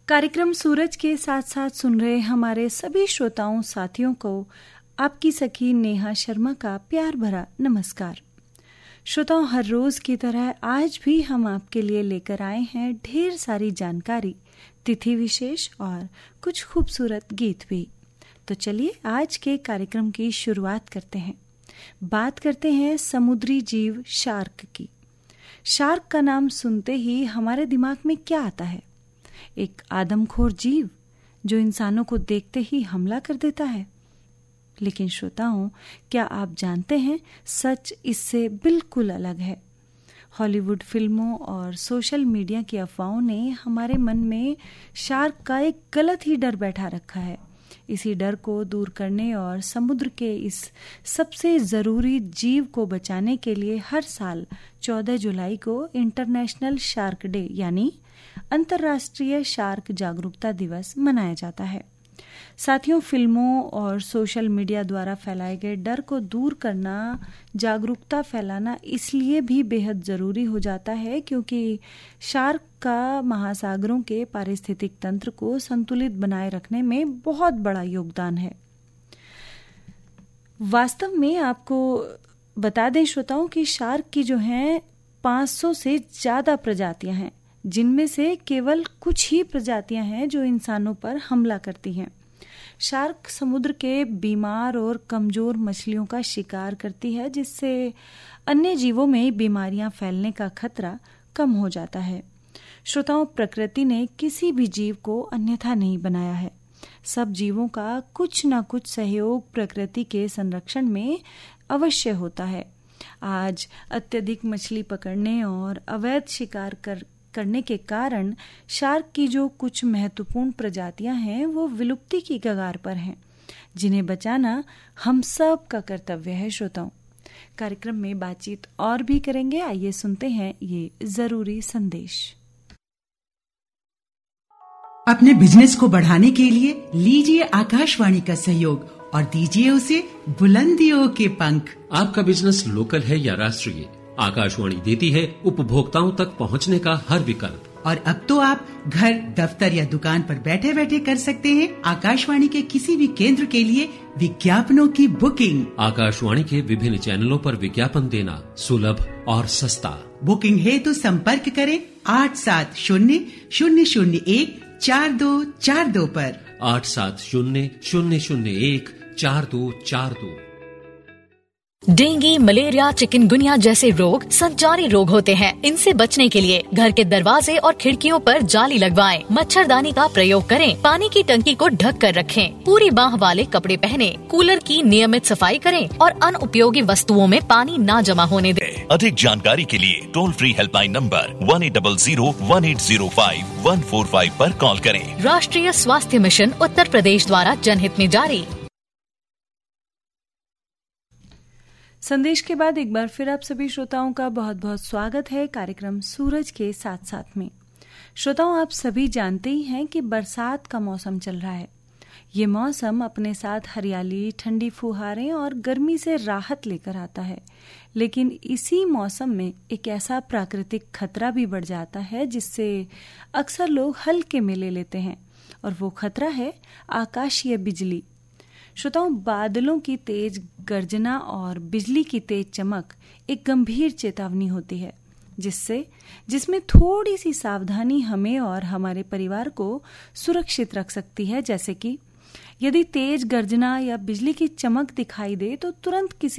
कार्यक्रम सूरज के साथ साथ सुन रहे हमारे सभी श्रोताओं साथियों को आपकी सखी नेहा शर्मा का प्यार भरा नमस्कार। श्रोताओं, हर रोज की तरह आज भी हम आपके लिए लेकर आए हैं ढेर सारी जानकारी, तिथि विशेष और कुछ खूबसूरत गीत भी। तो चलिए आज के कार्यक्रम की शुरुआत करते हैं। बात करते हैं समुद्री जीव शार्क की। शार्क का नाम सुनते ही हमारे दिमाग में क्या आता है? एक आदमखोर जीव जो इंसानों को देखते ही हमला कर देता है। लेकिन श्रोताओं, क्या आप जानते हैं सच इससे बिल्कुल अलग है। हॉलीवुड फिल्मों और सोशल मीडिया की अफवाहों ने हमारे मन में शार्क का एक गलत ही डर बैठा रखा है। इसी डर को दूर करने और समुद्र के इस सबसे जरूरी जीव को बचाने के लिए हर साल 14 जुलाई को इंटरनेशनल शार्क डे यानी अंतर्राष्ट्रीय शार्क जागरूकता दिवस मनाया जाता है। साथियों, फिल्मों और सोशल मीडिया द्वारा फैलाए गए डर को दूर करना, जागरूकता फैलाना इसलिए भी बेहद जरूरी हो जाता है क्योंकि शार्क का महासागरों के पारिस्थितिक तंत्र को संतुलित बनाए रखने में बहुत बड़ा योगदान है। वास्तव में आपको बता दें श्रोताओं कि शार्क की जो हैं 500 से ज्यादा प्रजातियां हैं, जिनमें से केवल कुछ ही प्रजातियां हैं जो इंसानों पर हमला करती हैं। शार्क समुद्र के बीमार और कमजोर मछलियों का शिकार करती है, जिससे अन्य जीवों में बीमारियां फैलने का खतरा कम हो जाता है। श्रोताओं, प्रकृति ने किसी भी जीव को अन्यथा नहीं बनाया है। सब जीवों का कुछ न कुछ सहयोग प्रकृति के संरक्षण में अवश्य होता है। आज अत्यधिक मछली पकड़ने और अवैध शिकार करने के कारण शार्क की जो कुछ महत्वपूर्ण प्रजातियां हैं वो विलुप्ति की कगार पर हैं, जिन्हें बचाना हम सब का कर्तव्य है। श्रोताओं, कार्यक्रम में बातचीत और भी करेंगे। आइए सुनते हैं ये जरूरी संदेश। अपने बिजनेस को बढ़ाने के लिए लीजिए आकाशवाणी का सहयोग और दीजिए उसे बुलंदियों के पंख। आपका बिजनेस लोकल है या राष्ट्रीय, आकाशवाणी देती है उपभोक्ताओं तक पहुंचने का हर विकल्प। और अब तो आप घर, दफ्तर या दुकान पर बैठे बैठे कर सकते हैं आकाशवाणी के किसी भी केंद्र के लिए विज्ञापनों की बुकिंग। आकाशवाणी के विभिन्न चैनलों पर विज्ञापन देना सुलभ और सस्ता। बुकिंग है तो संपर्क करें 8700014242 पर। 8700014242। डेंगू, मलेरिया, चिकनगुनिया जैसे रोग संचारी रोग होते हैं। इनसे बचने के लिए घर के दरवाजे और खिड़कियों पर जाली लगवाएं। मच्छरदानी का प्रयोग करें। पानी की टंकी को ढक कर रखें। पूरी बाह वाले कपड़े पहने। कूलर की नियमित सफाई करें और अनुपयोगी वस्तुओं में पानी न जमा होने दें। अधिक जानकारी के लिए टोल फ्री हेल्पलाइन नंबर 1800-1805-145 पर कॉल करें। राष्ट्रीय स्वास्थ्य मिशन उत्तर प्रदेश द्वारा जनहित में जारी। संदेश के बाद एक बार फिर आप सभी श्रोताओं का बहुत बहुत स्वागत है कार्यक्रम सूरज के साथ साथ में। श्रोताओं, आप सभी जानते ही हैं कि बरसात का मौसम चल रहा है। ये मौसम अपने साथ हरियाली, ठंडी फुहारें और गर्मी से राहत लेकर आता है। लेकिन इसी मौसम में एक ऐसा प्राकृतिक खतरा भी बढ़ जाता है जिससे अक्सर लोग हल्के में ले लेते हैं, और वो खतरा है आकाशीय बिजली। श्रोताओं, बादलों की तेज गर्जना और बिजली की तेज चमक एक गंभीर चेतावनी होती है, जिसमें थोड़ी सी सावधानी हमें और हमारे परिवार को सुरक्षित रख सकती है। जैसे कि यदि तेज गर्जना या बिजली की चमक दिखाई दे तो तुरंत किसी